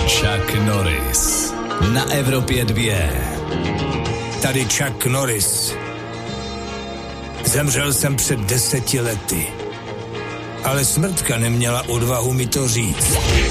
Chuck Norris na Evropě 2. Tady Chuck Norris. Zemřel jsem před 10 lety. Ale smrtka neměla odvahu mi to říct.